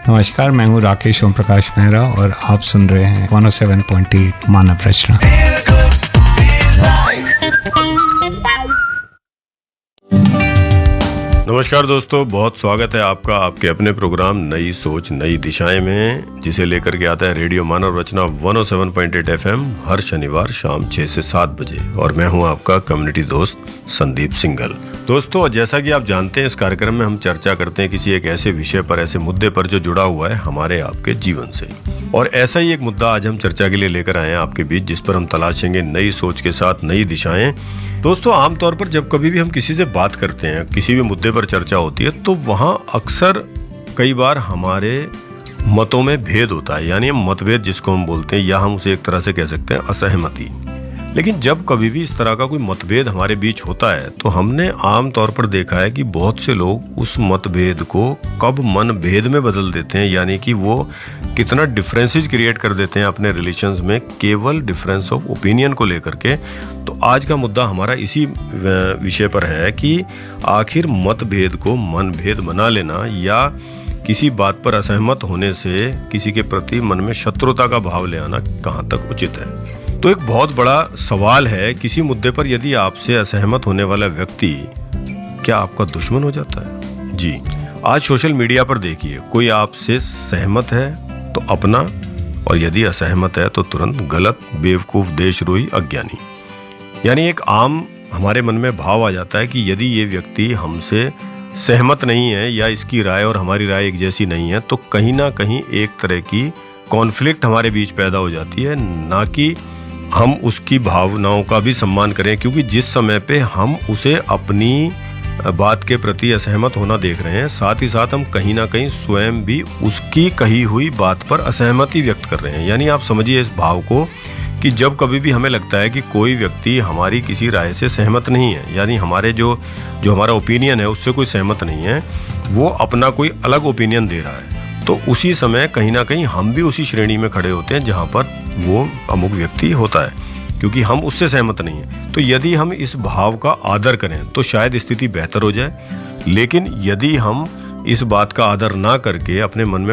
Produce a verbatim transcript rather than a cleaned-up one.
नमस्कार, मैं हूँ राकेश ओम प्रकाश मेहरा और आप सुन रहे हैं एक सौ सात पॉइंट आठ मानव रचना। नमस्कार दोस्तों, बहुत स्वागत है आपका आपके अपने प्रोग्राम नई सोच नई दिशाएं में, जिसे लेकर के आता है रेडियो मानव रचना एक सौ सात पॉइंट आठ एफएम हर शनिवार शाम छह से सात बजे। और मैं हूं आपका कम्युनिटी दोस्त संदीप सिंघल। दोस्तों, जैसा कि आप जानते हैं, इस कार्यक्रम में हम चर्चा करते हैं किसी एक ऐसे विषय पर, ऐसे मुद्दे पर जो जुड़ा हुआ है हमारे आपके जीवन से। और ऐसा ही एक मुद्दा आज हम चर्चा के लिए लेकर आए हैं आपके बीच, जिस पर हम तलाशेंगे नई सोच के साथ नई दिशाएं। दोस्तों, आमतौर पर जब कभी भी हम किसी से बात करते हैं, किसी भी मुद्दे पर चर्चा होती है, तो वहां अक्सर कई बार हमारे मतों में भेद होता है, यानी मतभेद जिसको हम बोलते हैं, या हम उसे एक तरह से कह सकते हैं असहमति। लेकिन जब कभी भी इस तरह का कोई मतभेद हमारे बीच होता है, तो हमने आम तौर पर देखा है कि बहुत से लोग उस मतभेद को कब मन भेद में बदल देते हैं, यानी कि वो कितना डिफरेंसेस क्रिएट कर देते हैं अपने रिलेशंस में, केवल डिफरेंस ऑफ ओपिनियन को लेकर के। तो आज का मुद्दा हमारा इसी विषय पर है कि आखिर मतभेद को मन भेद बना लेना या किसी बात पर असहमत होने से किसी के प्रति मन में शत्रुता का भाव ले आना कहाँ तक उचित है। तो एक बहुत बड़ा सवाल है, किसी मुद्दे पर यदि आपसे असहमत होने वाला व्यक्ति क्या आपका दुश्मन हो जाता है? जी, आज सोशल मीडिया पर देखिए, कोई आपसे सहमत है तो अपना, और यदि असहमत है तो तुरंत गलत, बेवकूफ, देशद्रोही, अज्ञानी। यानी एक आम हमारे मन में भाव आ जाता है कि यदि ये व्यक्ति हमसे सहमत नहीं है या इसकी राय और हमारी राय एक जैसी नहीं है, तो कहीं ना कहीं एक तरह की कॉन्फ्लिक्ट हमारे बीच पैदा हो जाती है, ना कि हम उसकी भावनाओं का भी सम्मान करें। क्योंकि जिस समय पे हम उसे अपनी बात के प्रति असहमत होना देख रहे हैं, साथ ही साथ हम कहीं ना कहीं स्वयं भी उसकी कही हुई बात पर असहमति व्यक्त कर रहे हैं। यानी आप समझिए इस भाव को कि जब कभी भी हमें लगता है कि कोई व्यक्ति हमारी किसी राय से सहमत नहीं है, यानी हमारे जो जो हमारा ओपिनियन है उससे कोई सहमत नहीं है, वो अपना कोई अलग ओपिनियन दे रहा है, तो उसी समय कहीं ना कहीं हम भी उसी श्रेणी में खड़े होते हैं जहां पर वो अमुक व्यक्ति होता है, क्योंकि हम उससे सहमत नहीं हैं। तो यदि हम इस भाव का आदर करें तो शायद स्थिति बेहतर हो जाए। लेकिन यदि हम इस बात का आदर ना करके अपने मन में